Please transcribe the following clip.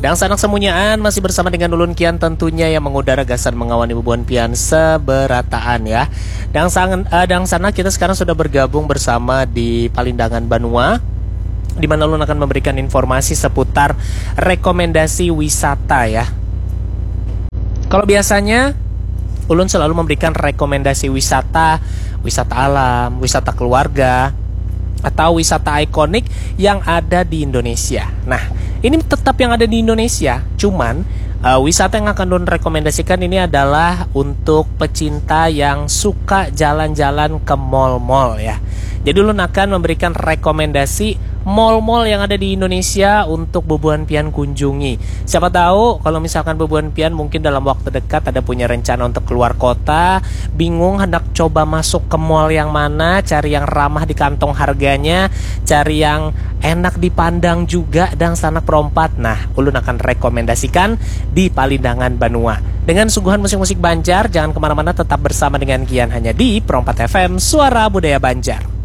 Dan sanak semunyaan masih bersama dengan Ulun Kian tentunya yang mengudara gasan mengawani bubuan pian seberataan ya. Dan sana kita sekarang sudah bergabung bersama di Palindangan Banua, di mana Ulun akan memberikan informasi seputar rekomendasi wisata ya. Kalau biasanya Ulun selalu memberikan rekomendasi wisata alam, wisata keluarga, atau wisata ikonik yang ada di Indonesia. Nah, ini tetap yang ada di Indonesia, cuman wisata yang akan Ulun rekomendasikan ini adalah untuk pecinta yang suka jalan-jalan ke mall-mall ya. Jadi Ulun akan memberikan rekomendasi mall-mall yang ada di Indonesia untuk bubuan pian kunjungi. Siapa tahu kalau misalkan bubuan pian mungkin dalam waktu dekat ada punya rencana untuk keluar kota, bingung hendak coba masuk ke mall yang mana, cari yang ramah di kantong harganya, cari yang enak dipandang juga dan sanak perompat. Nah, Ulun akan rekomendasikan di Palindangan Banua. Dengan suguhan musik-musik Banjar, jangan kemana-mana, tetap bersama dengan Kian hanya di Perompat FM, Suara Budaya Banjar.